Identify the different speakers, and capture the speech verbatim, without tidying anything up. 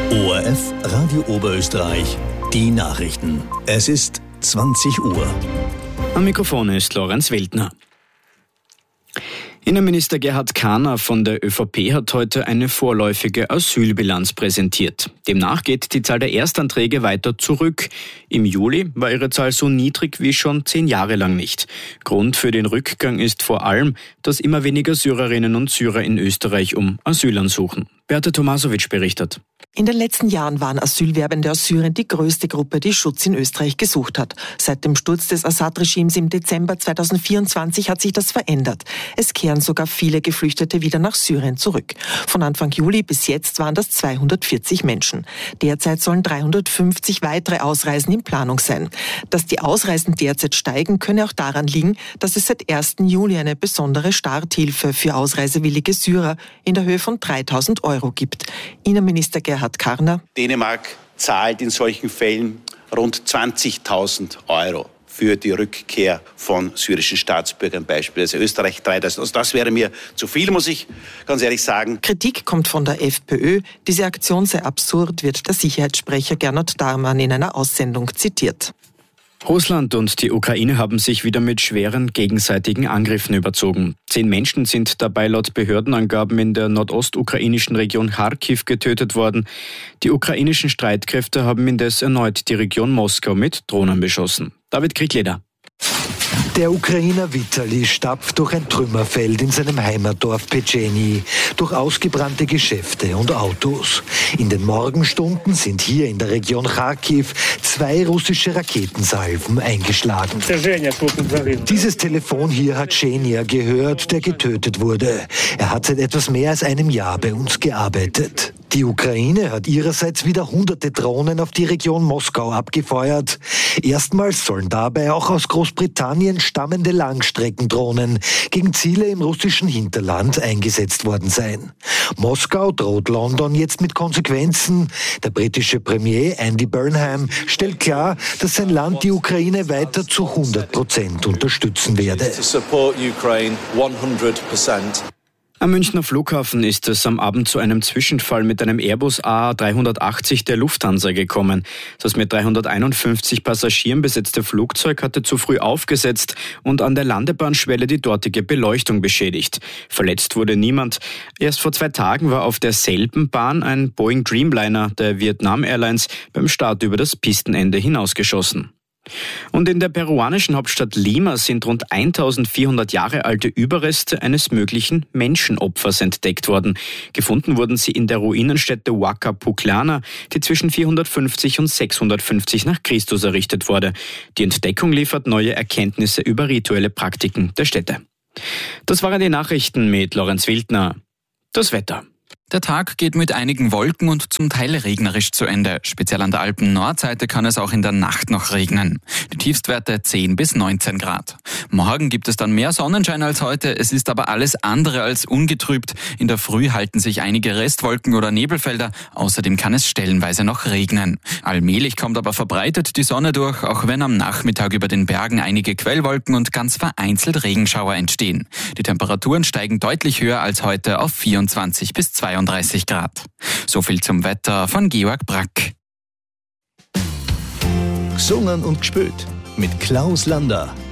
Speaker 1: O R F Radio Oberösterreich, die Nachrichten. Es ist zwanzig Uhr.
Speaker 2: Am Mikrofon ist Lorenz Wildner. Innenminister Gerhard Karner von der ÖVP hat heute eine vorläufige Asylbilanz präsentiert. Demnach geht die Zahl der Erstanträge weiter zurück. Im Juli war ihre Zahl so niedrig wie schon zehn Jahre lang nicht. Grund für den Rückgang ist vor allem, dass immer weniger Syrerinnen und Syrer in Österreich um Asyl ansuchen. Beate Tomasovic berichtet.
Speaker 3: In den letzten Jahren waren Asylwerbende aus Syrien die größte Gruppe, die Schutz in Österreich gesucht hat. Seit dem Sturz des Assad-Regimes im Dezember zweitausendvierundzwanzig hat sich das verändert. Es kehren sogar viele Geflüchtete wieder nach Syrien zurück. Von Anfang Juli bis jetzt waren das zweihundertvierzig Menschen. Derzeit sollen dreihundertfünfzig weitere Ausreisen in Planung sein. Dass die Ausreisen derzeit steigen, könne auch daran liegen, dass es seit ersten Juli eine besondere Starthilfe für ausreisewillige Syrer in der Höhe von dreitausend Euro gibt. Innenminister Gerhard Karner.
Speaker 4: Dänemark zahlt in solchen Fällen rund zwanzigtausend Euro für die Rückkehr von syrischen Staatsbürgern beispielsweise. Österreich dreitausend. Also das wäre mir zu viel, muss ich ganz ehrlich sagen.
Speaker 3: Kritik kommt von der FPÖ. Diese Aktion sei absurd, wird der Sicherheitssprecher Gernot Darmann in einer Aussendung zitiert.
Speaker 2: Russland und die Ukraine haben sich wieder mit schweren gegenseitigen Angriffen überzogen. Zehn Menschen sind dabei laut Behördenangaben in der nordostukrainischen Region Kharkiv getötet worden. Die ukrainischen Streitkräfte haben indes erneut die Region Moskau mit Drohnen beschossen. David Kriegleder.
Speaker 5: Der Ukrainer Vitali stapft durch ein Trümmerfeld in seinem Heimatdorf Petscheni, durch ausgebrannte Geschäfte und Autos. In den Morgenstunden sind hier in der Region Kharkiv zwei russische Raketensalven eingeschlagen. Dieses Telefon hier hat Schenja gehört, der getötet wurde. Er hat seit etwas mehr als einem Jahr bei uns gearbeitet. Die Ukraine hat ihrerseits wieder hunderte Drohnen auf die Region Moskau abgefeuert. Erstmals sollen dabei auch aus Großbritannien stammende Langstreckendrohnen gegen Ziele im russischen Hinterland eingesetzt worden sein. Moskau droht London jetzt mit Konsequenzen. Der britische Premier Andy Burnham stellt klar, dass sein Land die Ukraine weiter zu hundert Prozent unterstützen werde.
Speaker 2: Am Münchner Flughafen ist es am Abend zu einem Zwischenfall mit einem Airbus A dreihundertachtzig der Lufthansa gekommen. Das mit dreihunderteinundfünfzig Passagieren besetzte Flugzeug hatte zu früh aufgesetzt und an der Landebahnschwelle die dortige Beleuchtung beschädigt. Verletzt wurde niemand. Erst vor zwei Tagen war auf derselben Bahn ein Boeing Dreamliner der Vietnam Airlines beim Start über das Pistenende hinausgeschossen. Und in der peruanischen Hauptstadt Lima sind rund eintausendvierhundert Jahre alte Überreste eines möglichen Menschenopfers entdeckt worden. Gefunden wurden sie in der Ruinenstätte Huaca Pucllana, die zwischen vierhundertfünfzig und sechshundertfünfzig nach Christus errichtet wurde. Die Entdeckung liefert neue Erkenntnisse über rituelle Praktiken der Stätte. Das waren die Nachrichten mit Lorenz Wildner. Das Wetter.
Speaker 6: Der Tag geht mit einigen Wolken und zum Teil regnerisch zu Ende. Speziell an der Alpen-Nordseite kann es auch in der Nacht noch regnen. Die Tiefstwerte zehn bis neunzehn Grad. Morgen gibt es dann mehr Sonnenschein als heute. Es ist aber alles andere als ungetrübt. In der Früh halten sich einige Restwolken oder Nebelfelder. Außerdem kann es stellenweise noch regnen. Allmählich kommt aber verbreitet die Sonne durch, auch wenn am Nachmittag über den Bergen einige Quellwolken und ganz vereinzelt Regenschauer entstehen. Die Temperaturen steigen deutlich höher als heute auf vierundzwanzig bis zweiunddreißig Grad. So viel zum Wetter von Georg Brack.
Speaker 1: Gesungen und gespielt mit Klaus Lander.